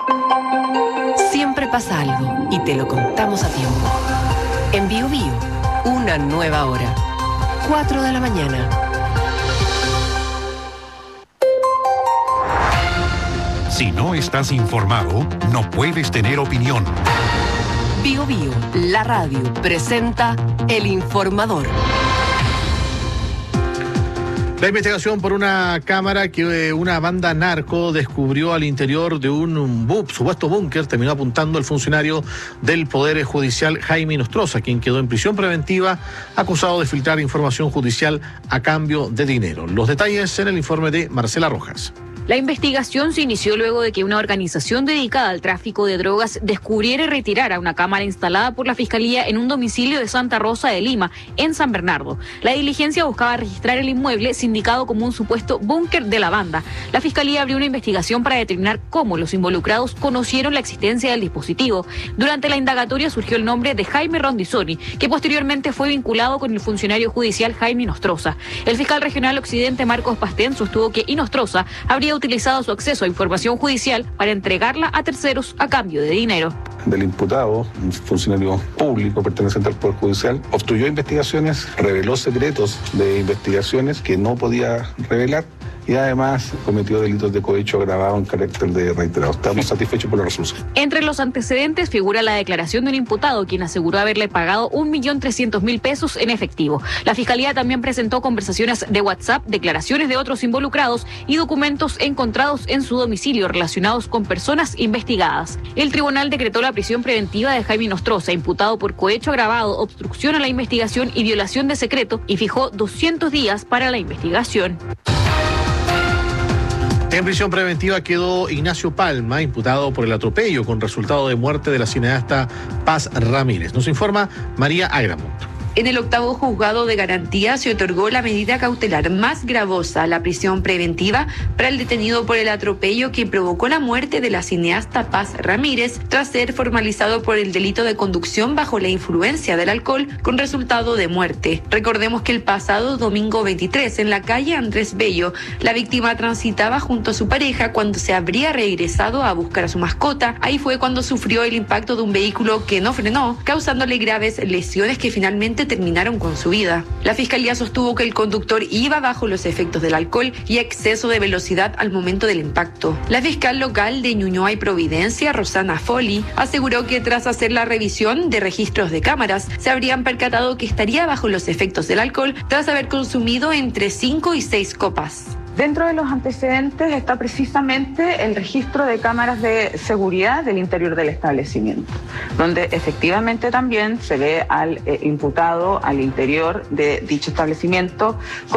Siempre pasa algo y te lo contamos a tiempo. En Bio Bio, una nueva hora. 4 de la mañana. Si no estás informado, no puedes tener opinión. Bio Bio, la radio, presenta El Informador. La investigación por una cámara que una banda narco descubrió al interior de un supuesto búnker terminó apuntando al funcionario del Poder Judicial Jaime Inostroza, quien quedó en prisión preventiva acusado de filtrar información judicial a cambio de dinero. Los detalles en el informe de Marcela Rojas. La investigación se inició luego de que una organización dedicada al tráfico de drogas descubriera y retirara una cámara instalada por la Fiscalía en un domicilio de Santa Rosa de Lima, en San Bernardo. La diligencia buscaba registrar el inmueble sindicado como un supuesto búnker de la banda. La Fiscalía abrió una investigación para determinar cómo los involucrados conocieron la existencia del dispositivo. Durante la indagatoria surgió el nombre de Jaime Rondizoni, que posteriormente fue vinculado con el funcionario judicial Jaime Inostroza. El fiscal regional Occidente, Marcos Pastén, sostuvo que Inostroza habría utilizado su acceso a información judicial para entregarla a terceros a cambio de dinero. Del imputado, un funcionario público perteneciente al Poder Judicial, obstruyó investigaciones, reveló secretos de investigaciones que no podía revelar y además cometió delitos de cohecho agravado en carácter de reiterado. Estamos satisfechos por la resolución. Entre los antecedentes figura la declaración de un imputado, quien aseguró haberle pagado 1.300.000 pesos en efectivo. La Fiscalía también presentó conversaciones de WhatsApp, declaraciones de otros involucrados y documentos encontrados en su domicilio relacionados con personas investigadas. El tribunal decretó la prisión preventiva de Jaime Inostroza, imputado por cohecho agravado, obstrucción a la investigación y violación de secreto, y fijó 200 días para la investigación. En prisión preventiva quedó Ignacio Palma, imputado por el atropello con resultado de muerte de la cineasta Paz Ramírez. Nos informa María Agramunt. En el 8º juzgado de garantía se otorgó la medida cautelar más gravosa, la prisión preventiva, para el detenido por el atropello que provocó la muerte de la cineasta Paz Ramírez, tras ser formalizado por el delito de conducción bajo la influencia del alcohol con resultado de muerte. Recordemos que el pasado domingo 23, en la calle Andrés Bello, la víctima transitaba junto a su pareja cuando se habría regresado a buscar a su mascota. Ahí fue cuando sufrió el impacto de un vehículo que no frenó, causándole graves lesiones que finalmente terminaron con su vida. La Fiscalía sostuvo que el conductor iba bajo los efectos del alcohol y exceso de velocidad al momento del impacto. La fiscal local de Ñuñoa y Providencia, Rosana Folli, aseguró que tras hacer la revisión de registros de cámaras, se habrían percatado que estaría bajo los efectos del alcohol tras haber consumido entre 5 y 6 copas. Dentro de los antecedentes está precisamente el registro de cámaras de seguridad del interior del establecimiento, donde efectivamente también se ve al imputado al interior de dicho establecimiento